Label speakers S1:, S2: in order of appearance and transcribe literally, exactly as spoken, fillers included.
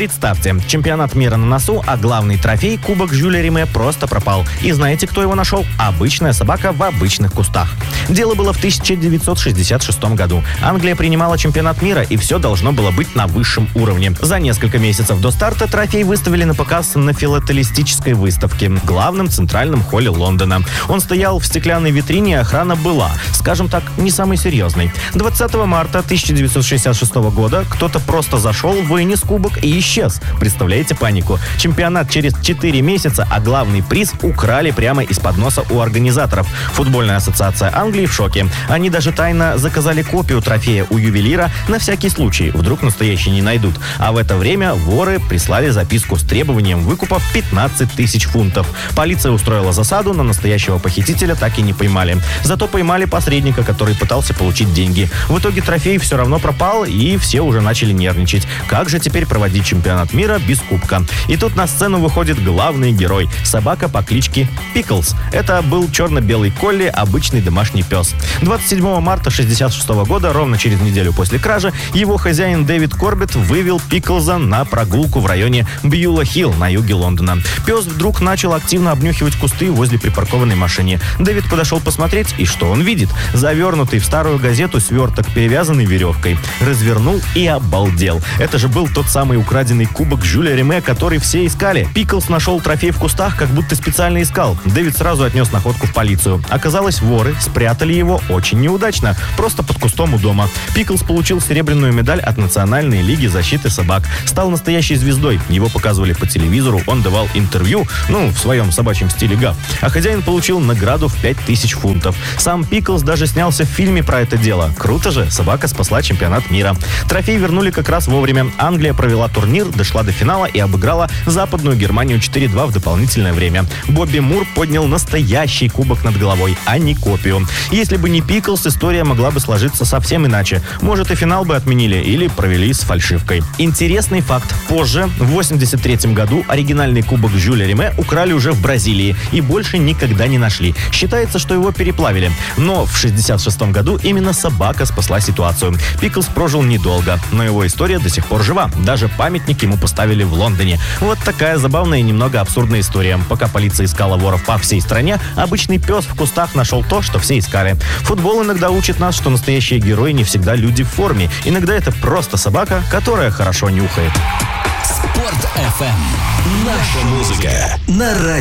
S1: Представьте, чемпионат мира на носу, а главный трофей, кубок Жюля Риме, просто пропал. И знаете, кто его нашел? Обычная собака в обычных кустах. Дело было в тысяча девятьсот шестьдесят шестом году. Англия принимала чемпионат мира, и все должно было быть на высшем уровне. За несколько месяцев до старта трофей выставили на показ на филателистической выставке в главном центральном холле Лондона. Он стоял в стеклянной витрине, и охрана была, скажем так, не самой серьезной. двадцатого марта тысяча девятьсот шестьдесят шестого года кто-то просто зашел, вынес кубок и исчез. Представляете панику? Чемпионат через четыре месяца, а главный приз украли прямо из-под носа у организаторов. Футбольная ассоциация Англии в шоке. Они даже тайно заказали копию трофея у ювелира на всякий случай, вдруг настоящий не найдут. А в это время воры прислали записку с требованием выкупа в пятнадцать тысяч фунтов. Полиция устроила засаду, но настоящего похитителя так и не поймали. Зато поймали посредника, который пытался получить деньги. В итоге трофей все равно пропал, и все уже начали нервничать. Как же теперь проводить чемпионат мира без кубка? И тут на сцену выходит главный герой – собака по кличке Пиклз. Это был черно-белый колли, обычный домашний пес. двадцать седьмого марта шестьдесят шестого года, ровно через неделю после кражи, его хозяин Дэвид Корбетт вывел Пиклза на прогулку в районе Бьюла-Хилл на юге Лондона. Пес вдруг начал активно обнюхивать кусты возле припаркованной машины. Дэвид подошел посмотреть, и что он видит? Завернутый в старую газету сверток, перевязанный веревкой. Развернул и обалдел. Это же был тот самый украденный кубок Жюля Риме, который все искали. Пиклз нашел трофей в кустах, как будто специально искал. Дэвид сразу отнес находку в полицию. Оказалось, воры спрятали его очень неудачно, просто под кустом у дома. Пиклз получил серебряную медаль от Национальной лиги защиты собак. Стал настоящей звездой. Его показывали по телевизору, он давал интервью, ну, в своем собачьем стиле гав. А хозяин получил награду в пять тысяч фунтов. Сам Пиклз даже снялся в фильме про это дело. Круто же, собака спасла чемпионат мира. Трофей вернули как раз вовремя. Англия провела турнир, дошла до финала и обыграла Западную Германию четыре-два в дополнительное время. Бобби Мур поднял настоящий кубок над головой, а не копию. Если бы не Пиклз, история могла бы сложиться совсем иначе. Может, и финал бы отменили или провели с фальшивкой. Интересный факт. Позже, в восемьдесят третьем году, оригинальный кубок Жюля Риме украли уже в Бразилии и больше никогда не нашли. Считается, что его переплавили. Но в шестьдесят шестом году именно собака спасла ситуацию. Пиклз прожил недолго, но его история до сих пор жива. Даже памятник ему поставили в Лондоне. Вот такая забавная и немного абсурдная история. Пока полиция искала воров по всей стране, обычный пес в кустах нашел то, что все искали. Футбол иногда учит нас, что настоящие герои не всегда люди в форме. Иногда это просто собака, которая хорошо нюхает.
S2: Спорт эф эм. Наша музыка на радио.